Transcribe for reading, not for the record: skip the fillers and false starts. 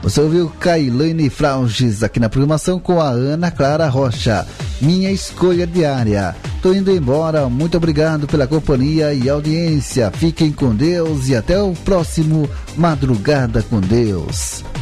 Você ouviu Kailane Frauges aqui na programação com a Ana Clara Rocha. Minha escolha diária. Tô indo embora, muito obrigado pela companhia e audiência. Fiquem com Deus e até o próximo Madrugada com Deus.